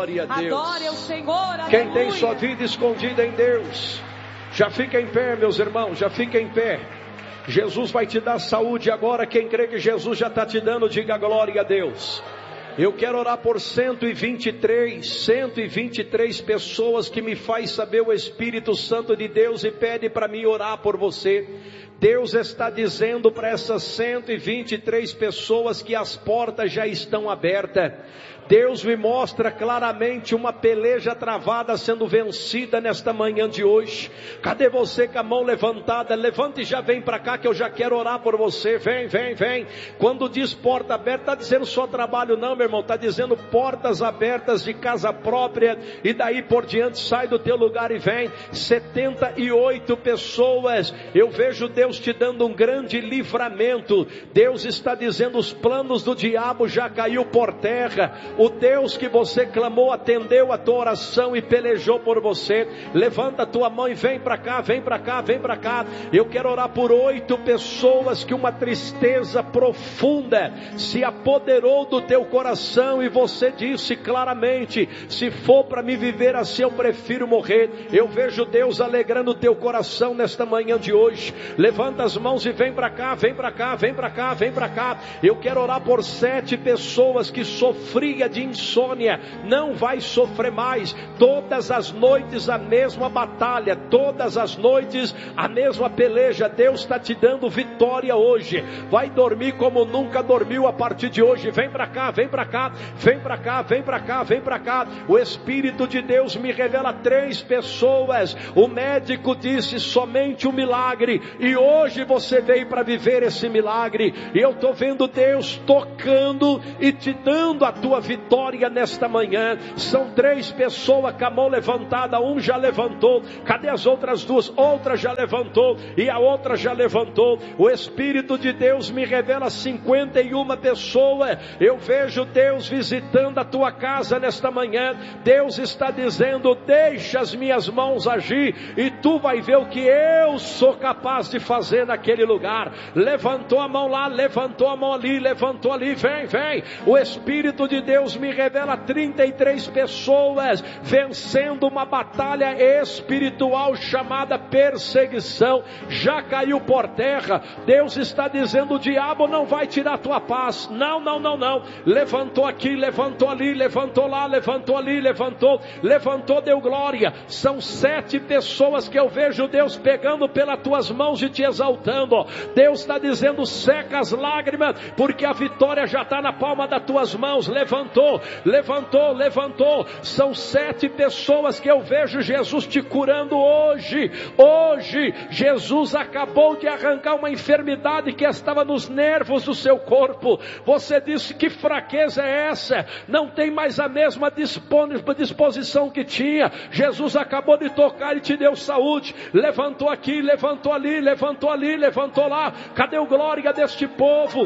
glória a Deus. Adore o Senhor, Quem aleluia. tem sua vida escondida em Deus, já fica em pé, meus irmãos, já fica em pé. Jesus vai te dar saúde agora. Quem crê que Jesus já está te dando, diga glória a Deus. Eu quero orar por 123 pessoas que me faz saber o Espírito Santo de Deus e pede para mim orar por você. Deus está dizendo para essas 123 pessoas que as portas já estão abertas. Deus me mostra claramente uma peleja travada sendo vencida nesta manhã de hoje. Cadê você com a mão levantada? Levante e já vem para cá que eu já quero orar por você. Vem, vem, vem. Quando diz porta aberta, está dizendo só trabalho não, meu irmão. Está dizendo portas abertas de casa própria. E daí por diante sai do teu lugar e vem. 78 pessoas. Eu vejo Deus te dando um grande livramento. Deus está dizendo os planos do diabo já caiu por terra. O Deus que você clamou atendeu a tua oração e pelejou por você. Levanta a tua mão e vem para cá, vem para cá, vem para cá. Eu quero orar por 8 pessoas que uma tristeza profunda se apoderou do teu coração e você disse claramente: se for para me viver assim eu prefiro morrer. Eu vejo Deus alegrando o teu coração nesta manhã de hoje. Levanta as mãos e vem para cá, vem para cá, vem para cá, vem para cá. Eu quero orar por 7 pessoas que sofriam de insônia, não vai sofrer mais. Todas as noites a mesma batalha, todas as noites a mesma peleja. Deus está te dando vitória hoje. Vai dormir como nunca dormiu a partir de hoje. Vem para cá, vem para cá, vem para cá, vem para cá, vem para cá. O Espírito de Deus me revela 3 pessoas. O médico disse somente um milagre e hoje você veio para viver esse milagre. E eu estou vendo Deus tocando e te dando a tua vitória nesta manhã. São 3 pessoas com a mão levantada. Um já levantou. Cadê as outras 2? Outra já levantou e a outra já levantou. O Espírito de Deus me revela 51 pessoas. Eu vejo Deus visitando a tua casa nesta manhã. Deus está dizendo: deixa as minhas mãos agir e tu vai ver o que eu sou capaz de fazer naquele lugar. Levantou a mão lá, levantou a mão ali, levantou ali. Vem, vem. O Espírito de Deus me revela 33 pessoas vencendo uma batalha espiritual chamada perseguição. Já caiu por terra. Deus está dizendo: o diabo não vai tirar tua paz. Não, não, não, não. Levantou aqui, levantou ali, levantou lá, levantou ali, levantou, deu glória. São 7 pessoas que eu vejo Deus pegando pelas tuas mãos e te exaltando. Deus está dizendo: seca as lágrimas, porque a vitória já está na palma das tuas mãos. Levantou, levantou, levantou. São 7 pessoas que eu vejo Jesus te curando hoje. Hoje Jesus acabou de arrancar uma enfermidade que estava nos nervos do seu corpo. Você disse: que fraqueza é essa? Não tem mais a mesma disposição que tinha. Jesus acabou de tocar e te deu saúde. Levantou aqui, levantou ali, levantou ali, levantou lá. Cadê o glória deste povo?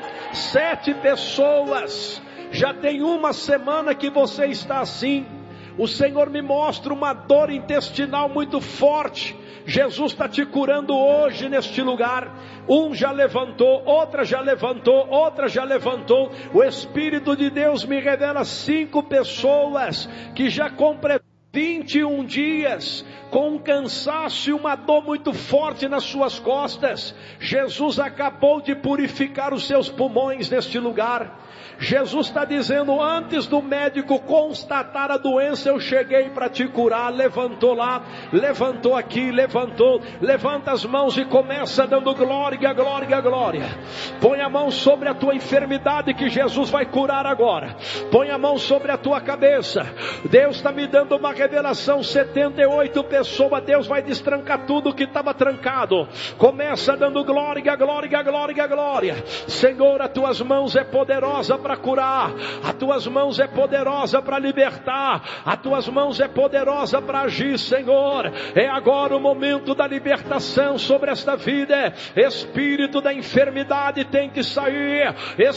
7 pessoas. Já tem uma semana que você está assim. O Senhor me mostra uma dor intestinal muito forte. Jesus está te curando hoje neste lugar. Um já levantou, outra já levantou, outra já levantou. O Espírito de Deus me revela 5 pessoas que já completaram 21 dias com um cansaço e uma dor muito forte nas suas costas. Jesus acabou de purificar os seus pulmões neste lugar. Jesus está dizendo: antes do médico constatar a doença, eu cheguei para te curar. Levantou lá, levantou aqui, levantou. Levanta as mãos e começa dando glória, glória, glória. Põe a mão sobre a tua enfermidade que Jesus vai curar agora. Põe a mão sobre a tua cabeça. Deus está me dando uma revelação. 78 pessoas. Deus vai destrancar tudo que estava trancado. Começa dando glória, glória, glória, glória. Senhor, as tuas mãos é poderosa para curar, as tuas mãos é poderosa para libertar, as tuas mãos é poderosa para agir, Senhor. É agora o momento da libertação sobre esta vida. Espírito da enfermidade tem que sair,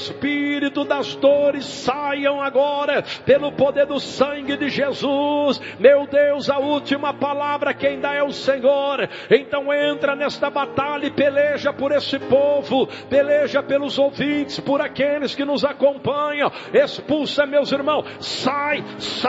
espírito das dores saiam agora, pelo poder do sangue de Jesus. Meu Deus, a última palavra quem dá é o Senhor. Então entra nesta batalha e peleja por esse povo, peleja pelos ouvintes, por aqueles que nos acompanham. Expulsa, meus irmãos, sai,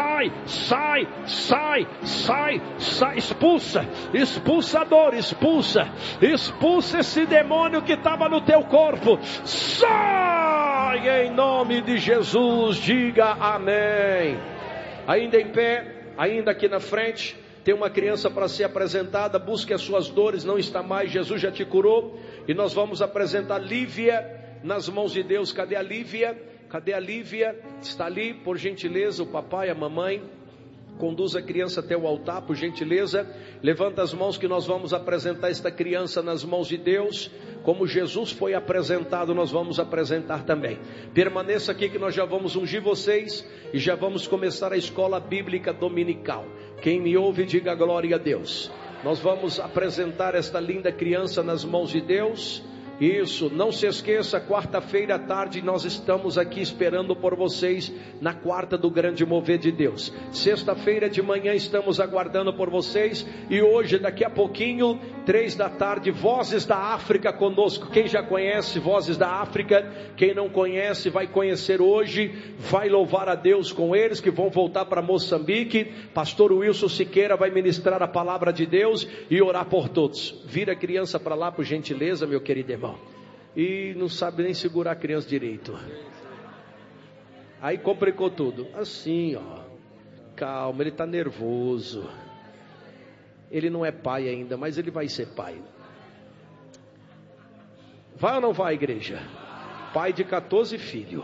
expulsa a dor, expulsa esse demônio que estava no teu corpo, sai em nome de Jesus. Diga amém. Ainda em pé, ainda aqui na frente, tem uma criança para ser apresentada. Busque as suas dores, não está mais, Jesus já te curou. E nós vamos apresentar Lívia nas mãos de Deus. Cadê a Lívia? Cadê a Lívia? Está ali, por gentileza, o papai, a mamãe. Conduz a criança até o altar, por gentileza. Levanta as mãos que nós vamos apresentar esta criança nas mãos de Deus. Como Jesus foi apresentado, nós vamos apresentar também. Permaneça aqui que nós já vamos ungir vocês e já vamos começar a escola bíblica dominical. Quem me ouve, diga glória a Deus. Nós vamos apresentar esta linda criança nas mãos de Deus. Isso, não se esqueça, quarta-feira à tarde nós estamos aqui esperando por vocês na quarta do grande mover de Deus. Sexta-feira de manhã estamos aguardando por vocês. E hoje, daqui a pouquinho, 3 da tarde, Vozes da África conosco. Quem já conhece Vozes da África, quem não conhece vai conhecer hoje, vai louvar a Deus com eles que vão voltar para Moçambique. Pastor Wilson Siqueira vai ministrar a palavra de Deus e orar por todos. Vira a criança para lá, por gentileza, meu querido irmão. E não sabe nem segurar a criança direito. Aí complicou tudo. Assim, ó. Calma, ele está nervoso. Ele não é pai ainda, mas ele vai ser pai. Vai ou não vai, igreja? Pai de 14 filhos.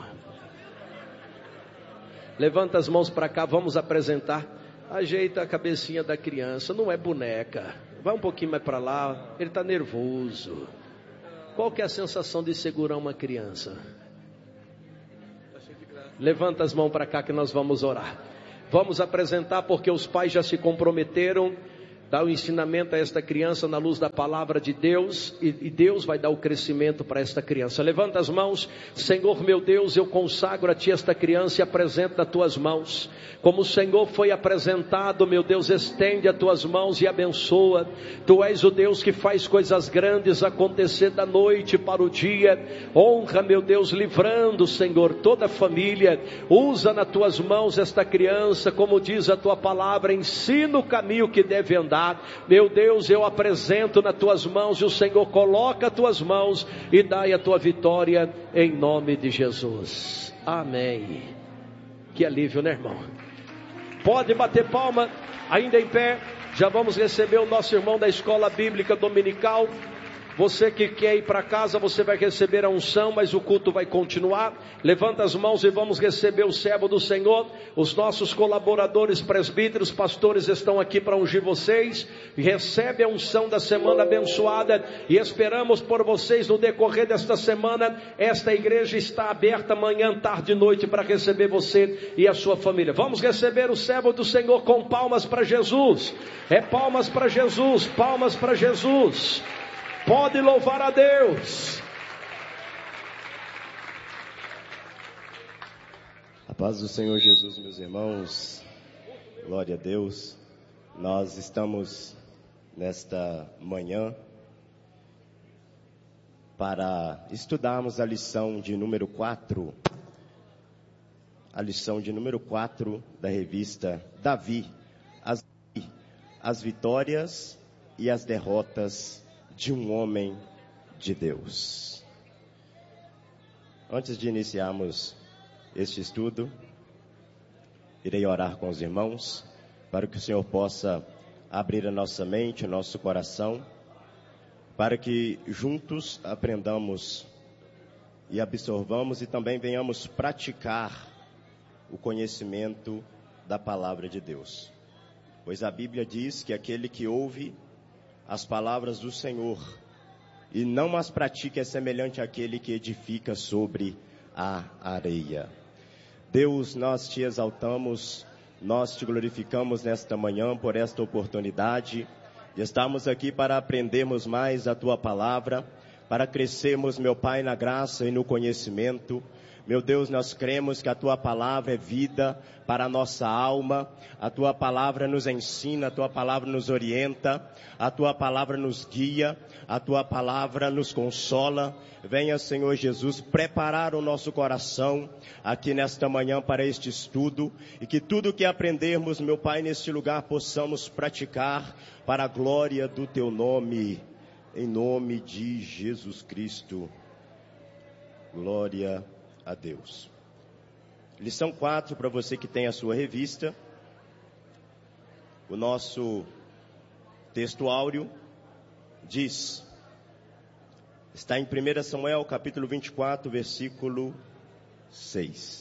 Levanta as mãos para cá, vamos apresentar. Ajeita a cabecinha da criança, não é boneca. Vai um pouquinho mais para lá, ele está nervoso. Qual que é a sensação de segurar uma criança? Levanta as mãos para cá que nós vamos orar. Vamos apresentar porque os pais já se comprometeram. Dá o ensinamento a esta criança na luz da palavra de Deus. E Deus vai dar o crescimento para esta criança. Levanta as mãos. Senhor meu Deus, eu consagro a Ti esta criança e apresento nas Tuas mãos. Como o Senhor foi apresentado, meu Deus, estende as Tuas mãos e abençoa. Tu és o Deus que faz coisas grandes acontecer da noite para o dia. Honra, meu Deus, livrando, Senhor, toda a família. Usa nas Tuas mãos esta criança, como diz a Tua palavra, ensina o caminho que deve andar. Meu Deus, eu apresento nas Tuas mãos e o Senhor coloca as Tuas mãos e dai a Tua vitória em nome de Jesus. Amém. Que alívio, né, irmão? Pode bater palma, ainda em pé. Já vamos receber o nosso irmão da escola bíblica dominical. Você que quer ir para casa, você vai receber a unção, mas o culto vai continuar. Levanta as mãos e vamos receber o servo do Senhor. Os nossos colaboradores, presbíteros, pastores estão aqui para ungir vocês. Recebe a unção da semana abençoada e esperamos por vocês no decorrer desta semana. Esta igreja está aberta manhã, tarde e noite para receber você e a sua família. Vamos receber o servo do Senhor com palmas para Jesus. É palmas para Jesus, palmas para Jesus. Pode louvar a Deus. A paz do Senhor Jesus, meus irmãos. Glória a Deus. Nós estamos nesta manhã para estudarmos a lição de número 4. A lição de número 4 da revista Davi. As vitórias e as derrotas de um homem de Deus. Antes de iniciarmos este estudo, irei orar com os irmãos, para que o Senhor possa abrir a nossa mente, o nosso coração, para que juntos aprendamos e absorvamos e também venhamos praticar o conhecimento da palavra de Deus. Pois a Bíblia diz que aquele que ouve as palavras do Senhor e não as pratica é semelhante àquele que edifica sobre a areia. Deus, nós te exaltamos, nós te glorificamos nesta manhã por esta oportunidade. Estamos aqui para aprendermos mais a tua palavra, para crescermos, meu Pai, na graça e no conhecimento. Meu Deus, nós cremos que a Tua palavra é vida para a nossa alma, a Tua palavra nos ensina, a Tua palavra nos orienta, a Tua palavra nos guia, a Tua palavra nos consola. Venha, Senhor Jesus, preparar o nosso coração aqui nesta manhã para este estudo e que tudo que aprendermos, meu Pai, neste lugar possamos praticar para a glória do Teu nome, em nome de Jesus Cristo. Glória a Deus. Lição 4, para você que tem a sua revista. O nosso texto áureo diz, está em 1 Samuel, capítulo 24, versículo 6.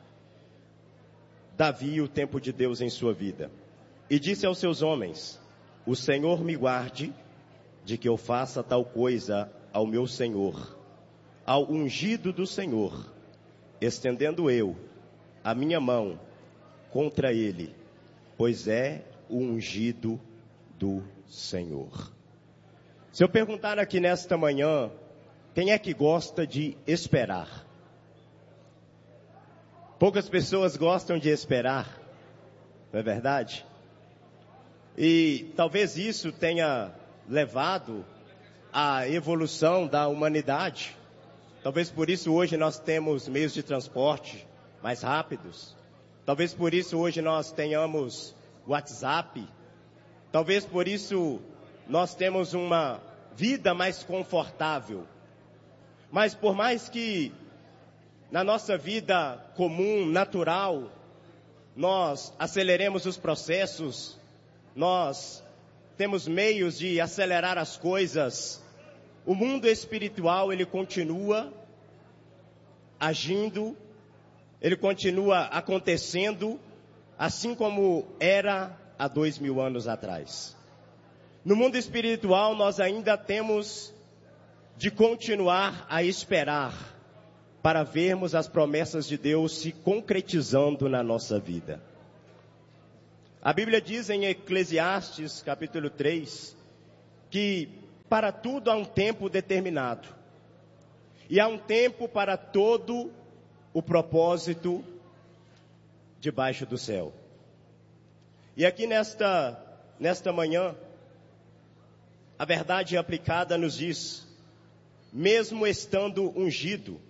Davi, o tempo de Deus em sua vida. E disse aos seus homens, o Senhor me guarde de que eu faça tal coisa ao meu Senhor, ao ungido do Senhor, estendendo eu a minha mão contra ele, pois é o ungido do Senhor. Se eu perguntar aqui nesta manhã, quem é que gosta de esperar? Poucas pessoas gostam de esperar, não é verdade? E talvez isso tenha levado à evolução da humanidade. Talvez por isso hoje nós temos meios de transporte mais rápidos. Talvez por isso hoje nós tenhamos WhatsApp. Talvez por isso nós temos uma vida mais confortável. Mas por mais que na nossa vida comum, natural, nós aceleremos os processos, nós temos meios de acelerar as coisas, o mundo espiritual, ele continua agindo, ele continua acontecendo, assim como era há 2000 anos atrás. No mundo espiritual, nós ainda temos de continuar a esperar para vermos as promessas de Deus se concretizando na nossa vida. A Bíblia diz em Eclesiastes, capítulo 3, que para tudo há um tempo determinado. E há um tempo para todo o propósito debaixo do céu. E aqui nesta manhã, a verdade aplicada nos diz, mesmo estando ungido,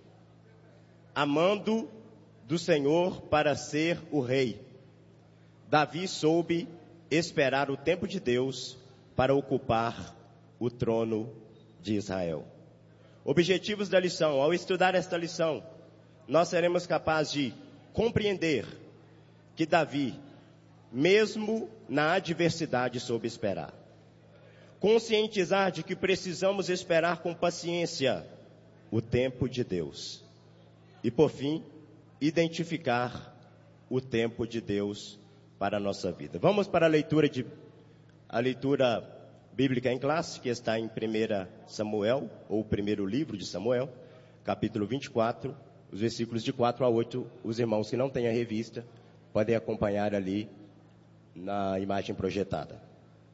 amando do Senhor para ser o rei, Davi soube esperar o tempo de Deus para ocupar o trono de Israel. Objetivos da lição. Ao estudar esta lição, nós seremos capazes de compreender que Davi, mesmo na adversidade, soube esperar. Conscientizar de que precisamos esperar com paciência o tempo de Deus. E por fim, identificar o tempo de Deus para a nossa vida. Vamos para a leitura bíblica em classe, que está em 1 Samuel, ou o primeiro livro de Samuel, capítulo 24, os versículos de 4 a 8. Os irmãos que não têm a revista podem acompanhar ali na imagem projetada.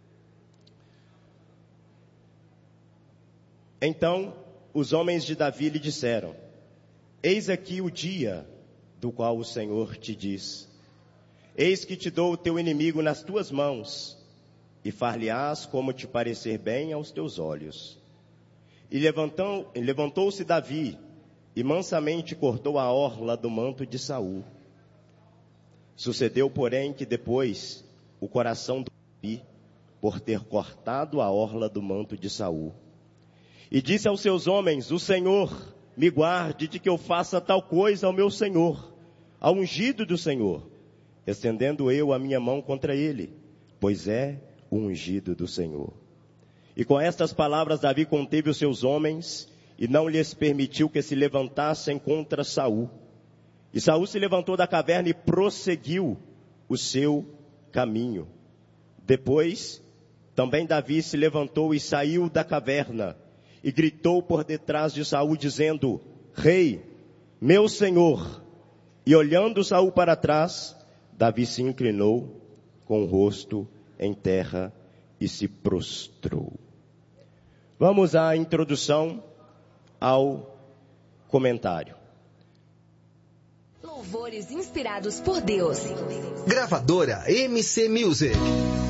Então, os homens de Davi lhe disseram, eis aqui o dia do qual o Senhor te diz, eis que te dou o teu inimigo nas tuas mãos, e far-lhe-ás como te parecer bem aos teus olhos. E levantou-se Davi, e mansamente cortou a orla do manto de Saul. Sucedeu, porém, que depois o coração de Davi, por ter cortado a orla do manto de Saul, e disse aos seus homens, o Senhor me guarde de que eu faça tal coisa ao meu Senhor, ao ungido do Senhor, estendendo eu a minha mão contra ele, pois é o ungido do Senhor. E com estas palavras Davi conteve os seus homens e não lhes permitiu que se levantassem contra Saul. E Saul se levantou da caverna e prosseguiu o seu caminho. Depois, também Davi se levantou e saiu da caverna e gritou por detrás de Saul, dizendo, Rei, meu senhor. E olhando Saul para trás, Davi se inclinou com o rosto em terra e se prostrou. Vamos à introdução ao comentário. louvores inspirados por Deus. Gravadora MC Music.